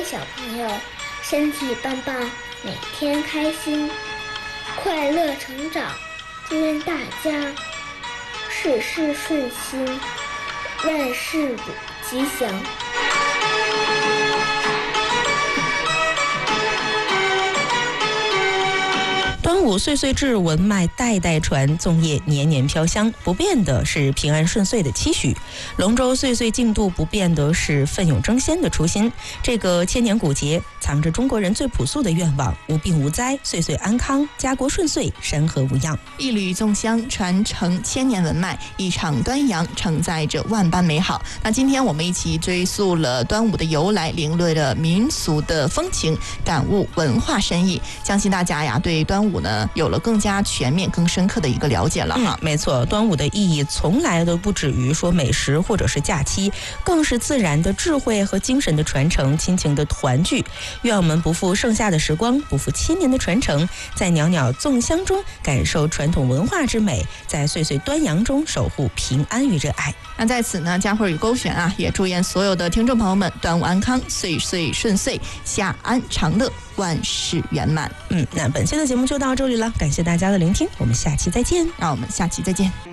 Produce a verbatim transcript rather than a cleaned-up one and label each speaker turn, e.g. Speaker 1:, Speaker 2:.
Speaker 1: 小朋友身体棒棒，每天开心，快乐成长。祝愿大家事事顺心，万事吉祥。
Speaker 2: 端午岁岁至，文脉代代传，粽叶年年飘香。不变的是平安顺遂的期许，龙舟岁岁竞渡，不变的是奋勇争先的初心。这个千年古节，藏着中国人最朴素的愿望：无病无灾，岁岁安康，家国顺遂，山河无恙。
Speaker 3: 一缕粽香传承千年文脉，一场端阳承载着万般美好。那今天我们一起追溯了端午的由来，领略了民俗的风情，感悟文化深意。相信大家呀，对端午呢有了更加全面、更深刻的一个了解了哈、
Speaker 2: 嗯。没错，端午的意义从来都不止于说美食或者是假期，更是自然的智慧和精神的传承，亲情的团聚。愿我们不负盛夏的时光，不负千年的传承，在袅袅粽香中感受传统文化之美，在岁岁端阳中守护平安与热爱。
Speaker 3: 那在此呢，佳慧与勾选啊，也祝愿所有的听众朋友们端午安康，岁岁顺遂，夏安长乐，万事圆满。
Speaker 2: 嗯，那本期的节目就到这里了，感谢大家的聆听，我们下期再见。
Speaker 3: 让我们下期再见。